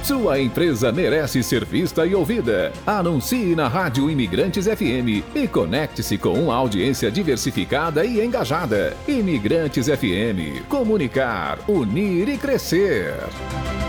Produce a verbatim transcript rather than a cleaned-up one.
Sua empresa merece ser vista e ouvida. Anuncie na Rádio Imigrantes F M e conecte-se com uma audiência diversificada e engajada. Imigrantes F M. Comunicar, unir e crescer.